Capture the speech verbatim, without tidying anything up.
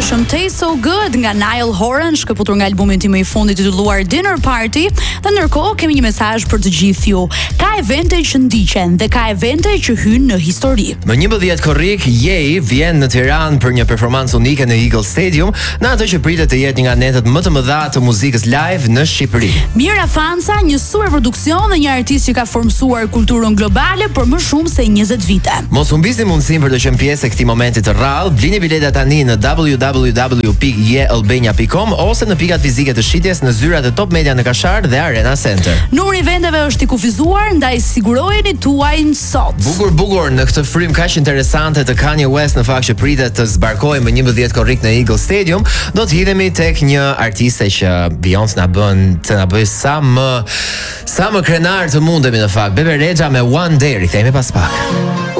mrekullueshëm Taste So Good nga Niall Horan, shkëputur nga albumi i tij më i fundit titulluar Dinner Party. Dhe ndërkohë kemi një mesazh për të gjithë ju. Ka evente që ndiqen dhe ka evente që hyjnë në histori. Më njëmbëdhjetë korrik, Yay vjen në Tiranë për një performancë unike në Eagle Stadium, në atë që pritet të jetë një nga netët më të mëdha të muzikës live në Shqipëri. Mira Fanca, një superproduksion dhe një artist që ka formsuar kulturën globale për më shumë se njëzet vite. Mos humbisni mundësinë për të qenë pjesë e këtij momenti të rrallë. Blini bileta tani në w w w pikë je albania pikë com ose në pikat fizike të shitjes në zyrat e Top Media në Kashar dhe Arena Center. Numri i vendeve është i kufizuar, ndaj sigurojeni tuajin sot. Bukur bukur në këtë frym kaq interesante të Kanye West në fakt që pritet të zbarkojë më njëmbëdhjetë korrik në Eagle Stadium, do të hidhemi tek një artiste që Beyoncé na bën të na bëj sa më sa më krenar të mundemi në fakt. Bebe Rexha me One Day, rikthehemi pas pak.